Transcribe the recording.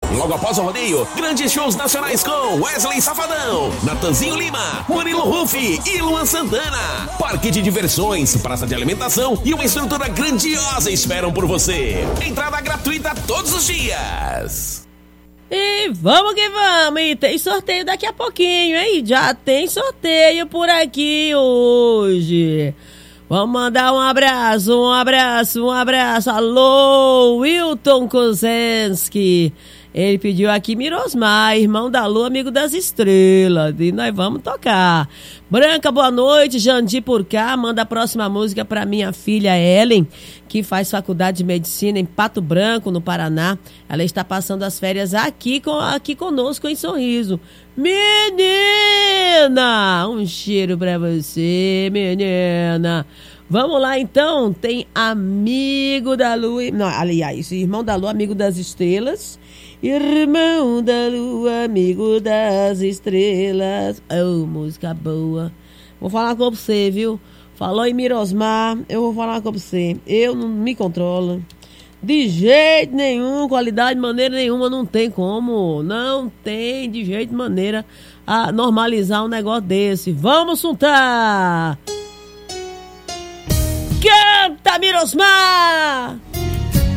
Logo após o rodeio, grandes shows nacionais com Wesley Safadão, Natanzinho Lima, Murilo Rufi e Luan Santana. Parque de diversões, praça de alimentação e uma estrutura grandiosa esperam por você. Entrada gratuita todos os dias. E vamos que vamos, e tem sorteio daqui a pouquinho, hein? Já tem sorteio por aqui hoje. Vamos mandar um abraço. Alô, Wilton Kozenski. Ele pediu aqui Mirosmar, irmão da Lua, amigo das estrelas. E nós vamos tocar. Branca, boa noite. Jandir por cá. Manda a próxima música pra minha filha Ellen, que faz faculdade de medicina em Pato Branco, no Paraná. Ela está passando as férias aqui conosco em Sorriso. Menina! Um cheiro pra você, menina. Vamos lá, então. Tem amigo da Lua... Não, aliás, irmão da Lua, amigo das estrelas. Irmão da Lua, amigo das estrelas. Oh, música boa. Vou falar com você, viu? Falou em Mirosmar, eu vou falar com você. Eu não me controlo. De jeito nenhum, qualidade de maneira nenhuma, não tem como. Não tem de jeito de maneira a normalizar um negócio desse. Vamos juntar! Canta, Mirosmar!